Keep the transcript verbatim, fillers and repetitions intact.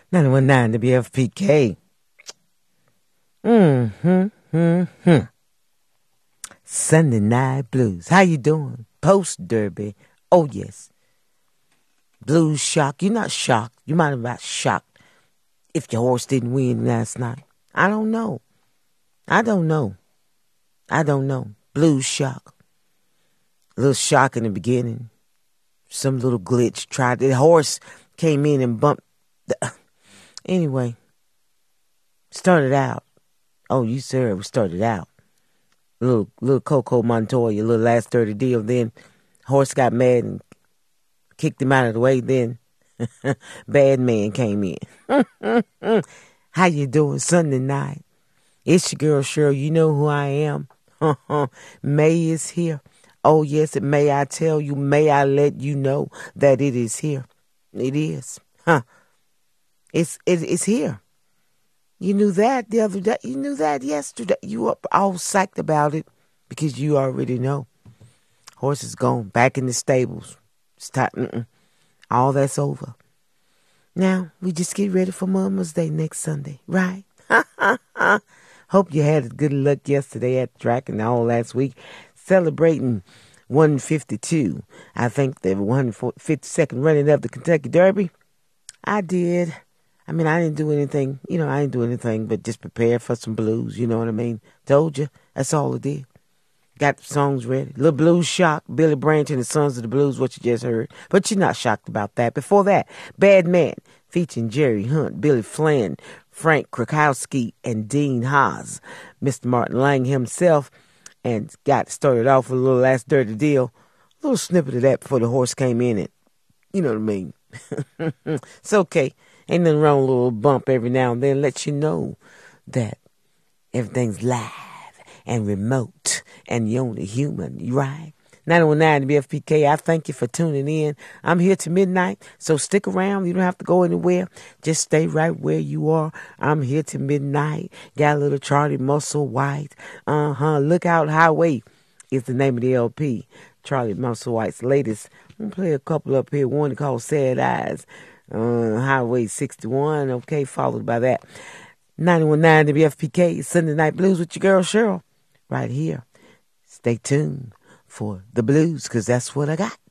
nine one nine W F P K. Mm-hmm, mm-hmm. Sunday Night Blues. How you doing? Post Derby. Oh, yes. Blues shock. You're not shocked. You might have been shocked if your horse didn't win last night. I don't know. I don't know. I don't know. Blues shock. A little shock in the beginning. Some little glitch. Tried. The horse came in and bumped. The, anyway. Started out. Oh, you sir, we started out. Little little Coco Montoya, little last dirty deal. Then horse got mad and kicked him out of the way. Then Bad Man came in. How you doing Sunday night? It's your girl Cheryl. You know who I am. May is here. Oh yes, and may I tell you, may I let you know that it is here. It is. Huh. It's it, it's here. You knew that the other day. You knew that yesterday. You were all psyched about it because you already know. Horse is gone. Back in the stables. It's time. Mm-mm. All that's over. Now, we just get ready for Mama's Day next Sunday, right? Hope you had good luck yesterday at the track and all last week. Celebrating one fifty-two. I think the one hundred fifty-second running of the Kentucky Derby. I did. I mean, I didn't do anything, you know, I didn't do anything but just prepare for some blues, you know what I mean? Told you, that's all I did. Got the songs ready. Little blues shock, Billy Branch and the Sons of the Blues, what you just heard. But you're not shocked about that. Before that, Bad Man, featuring Jerry Hunt, Billy Flynn, Frank Krakowski, and Dean Haas. Mister Martin Lang himself, and got started off with a little Last Dirty Deal. A little snippet of that before the horse came in it. You know what I mean? It's okay. Ain't nothing wrong with a little bump every now and then. Let you know that everything's live and remote and you're only human, right? nine one nine B F P K, I thank you for tuning in. I'm here to midnight, so stick around. You don't have to go anywhere. Just stay right where you are. I'm here to midnight. Got a little Charlie Muscle White. Uh-huh. Lookout Highway is the name of the L P. Charlie Muscle White's latest. I'm going to play a couple up here. One called Sad Eyes. Uh, Highway sixty-one, okay, followed by that. nine one nine W F P K, Sunday Night Blues with your girl Cheryl, right here. Stay tuned for the blues, because that's what I got.